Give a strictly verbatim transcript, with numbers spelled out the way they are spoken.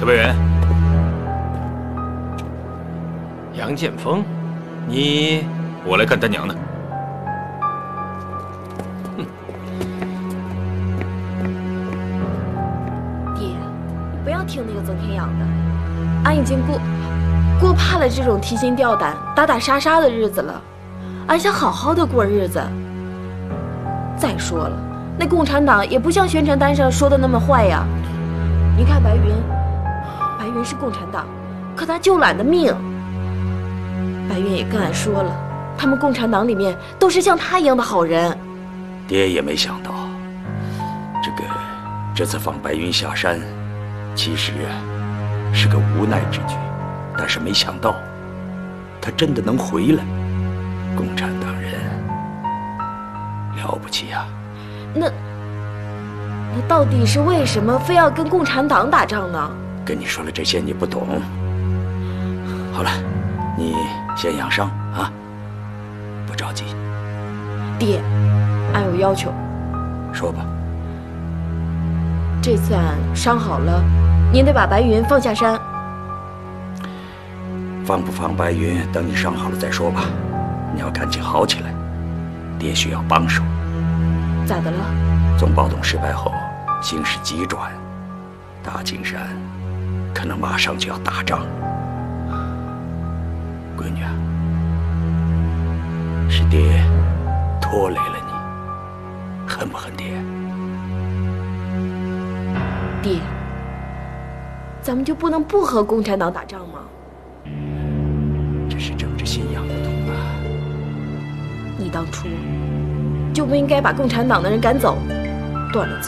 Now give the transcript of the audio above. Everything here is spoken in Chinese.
白云，杨建锋，你……我来看他娘呢。 爹，你不要听那个曾天阳的，俺已经过过怕了这种提心吊胆、打打杀杀的日子了，俺想好好的过日子。再说了，那共产党也不像宣传单上说的那么坏呀。你看白云，白云是共产党，可他就懒得命。白云也跟俺说了，他们共产党里面都是像他一样的好人。 爹也没想到，这个这次放白云下山，其实是个无奈之举，但是没想到，他真的能回来。共产党人了不起呀！ 那那到底是为什么非要跟共产党打仗呢？ 跟你说了这些你不懂。好了，你先养伤啊，不着急。 爹，俺有要求。 说吧。 这次俺伤好了，您得把白云放下山。 放不放白云，等你伤好了再说吧。你要赶紧好起来，爹需要帮手。 咋的了？ 总暴动失败后，形势急转，大青山可能马上就要打仗。闺女啊，是爹拖累了你，恨不恨爹？ 爹，咱们就不能不和共产党打仗吗？ 这是政治信仰不同啊。 你当初就不应该把共产党的人赶走，断了